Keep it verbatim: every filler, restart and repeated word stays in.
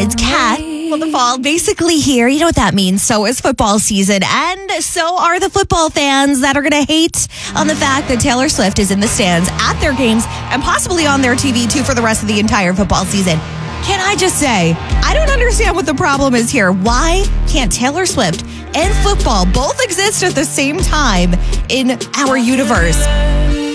It's Kat. Well, the fall basically here. You know what that means. So is football season. And so are the football fans that are going to hate on the fact that Taylor Swift is in the stands at their games and possibly on their T V too for the rest of the entire football season. Can I just say, I don't understand what the problem is here. Why can't Taylor Swift and football both exist at the same time in our universe?